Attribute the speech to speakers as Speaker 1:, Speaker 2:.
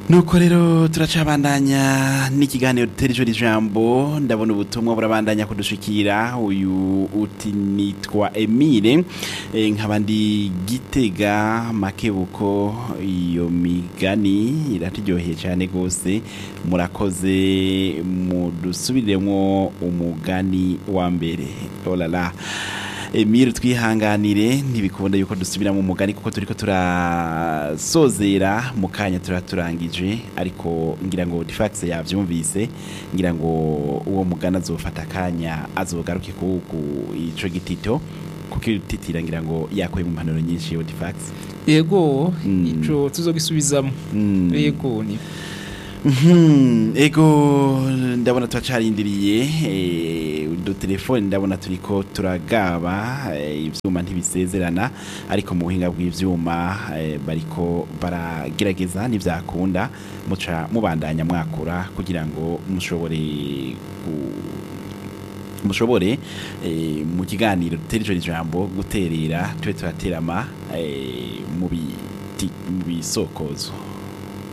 Speaker 1: nuko rero turacabandanya n'ikiganiro dutereje ijambo ndabona ubutumwa burabandanya kudushikira uyu uti nitwa Emile nkaba ndi Gitega Makebuko iyo migani iraturyoheye cyane gose murakoze mudusubiremo umugani wa mbere olala Emile twihanganire ntibikunda yuko dusubira mu mugani kuko turiko turasozera mu kanya turangije ariko ngira ngo Difax yavyumvise ngira ngo uwo mugana azofata kanya azogaruke ku ico gitito kuko ititira ngira ngo yakoye mu mpanuro nyinshi yo Difax
Speaker 2: yego ico tuzogisubizamo yego ni
Speaker 1: ego ndabona twacarindiriye do telefone ndabona turiko turagaba ivyuma ntibisezerana ariko mu buhinga bw'ivyuma bariko baragerageza n'ivyakunda muca mubandanya mwakura kugira ngo mushobore mu kiganiro dutereje ijambo guterera twe turaterama mu bisokozo